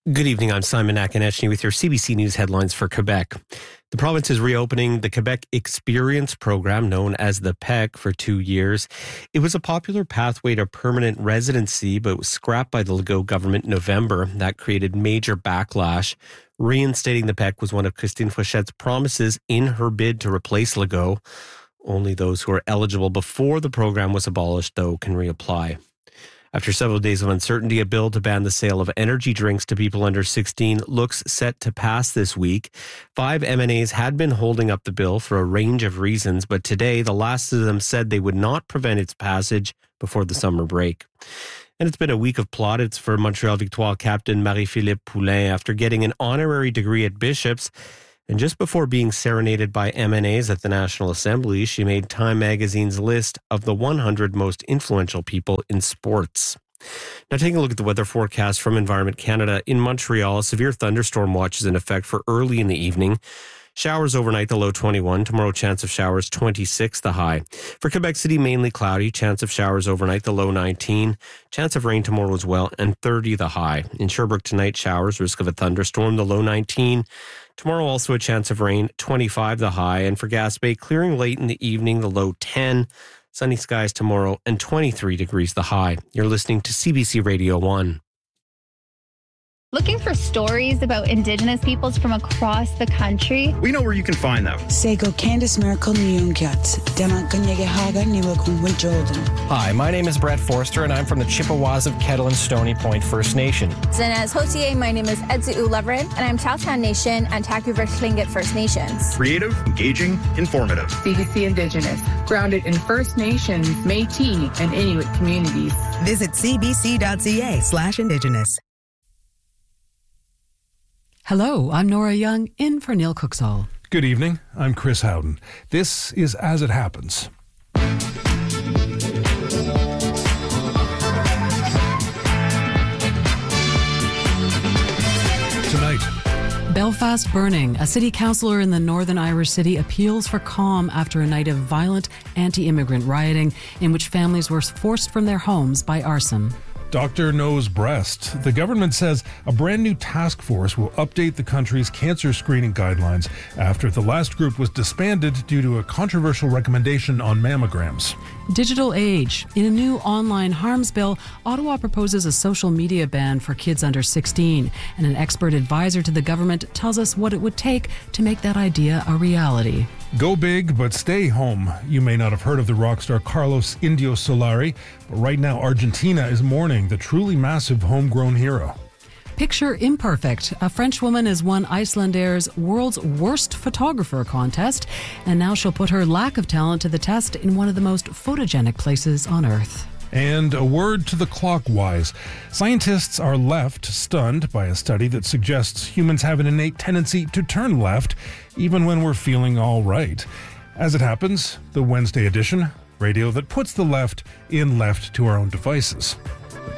Good evening. I'm Simon Akinechny with your CBC News headlines for Quebec. The province is reopening the Quebec Experience program, known as the PEC, for 2 years. It was a popular pathway to permanent residency, but was scrapped by the Legault government in November. That created major backlash. Reinstating the PEC was one of Christine Fréchette's promises in her bid to replace Legault. Only those who are eligible before the program was abolished, though, can reapply. After several days of uncertainty, a bill to ban the sale of energy drinks to people under 16 looks set to pass this week. 5 MNAs had been holding up the bill for a range of reasons, but today the last of them said they would not prevent its passage before the summer break. And it's been a week of plaudits for Montreal Victoire captain Marie-Philippe Poulin after getting an honorary degree at Bishop's. And just before being serenaded by MNAs at the National Assembly, she made Time magazine's list of the 100 most influential people in sports. Now, taking a look at the weather forecast from Environment Canada. In Montreal, a severe thunderstorm watch is in effect for early in the evening. Showers overnight, the low 21. Tomorrow, chance of showers 26, the high. For Quebec City, mainly cloudy. Chance of showers overnight, the low 19. Chance of rain tomorrow as well, and 30, the high. In Sherbrooke tonight, showers, risk of a thunderstorm, the low 19. Tomorrow, also a chance of rain, 25, the high. And for Gaspé, clearing late in the evening, the low 10. Sunny skies tomorrow, and 23 degrees, the high. You're listening to CBC Radio 1. Looking for stories about Indigenous peoples from across the country? We know where you can find them. Sego Candice Miracle Nyungyat, Dema Kanyegehaga Niwakun Jordan. Hi, my name is Brett Forster, and I'm from the Chippewas of Kettle and Stony Point First Nation. Zenaz Hotier, my name is Edzi Ulevrin, and I'm Chowtown Nation and Taku-River Tlingit First Nations. Creative, engaging, informative. CBC Indigenous, grounded in First Nations, Métis, and Inuit communities. Visit cbc.ca/Indigenous. Hello, I'm Nora Young, in for Neil Cooksall. Good evening, I'm Chris Howden. This is As It Happens. Tonight, Belfast burning. A city councillor in the Northern Irish city appeals for calm after a night of violent anti-immigrant rioting in which families were forced from their homes by arson. Doctor Knows Breast. The government says a brand new task force will update the country's cancer screening guidelines after the last group was disbanded due to a controversial recommendation on mammograms. Digital age. In a new online harms bill, Ottawa proposes a social media ban for kids under 16, and an expert advisor to the government tells us what it would take to make that idea a reality. Go big, but stay home. You may not have heard of the rock star Carlos Indio Solari, but right now Argentina is mourning the truly massive homegrown hero. Picture Imperfect. A French woman has won Icelandair's World's Worst Photographer contest, and now she'll put her lack of talent to the test in one of the most photogenic places on Earth. And a word to the clockwise. Scientists are left stunned by a study that suggests humans have an innate tendency to turn left, even when we're feeling all right. As it happens, the Wednesday edition, radio that puts the left in left to our own devices.